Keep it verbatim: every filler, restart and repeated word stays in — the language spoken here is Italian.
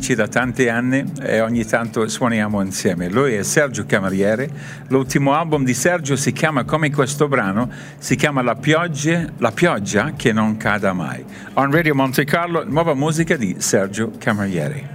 amici da tanti anni e ogni tanto suoniamo insieme. Lui è Sergio Cameriere. L'ultimo album di Sergio si chiama, come questo brano, si chiama La pioggia, La pioggia che non cada mai. On Radio Monte Carlo, nuova musica di Sergio Cameriere.